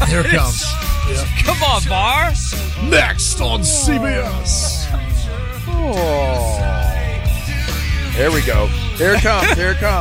Here it comes. Come on, Bar. Next on CBS. Oh. There we go. Here it comes. Here it comes.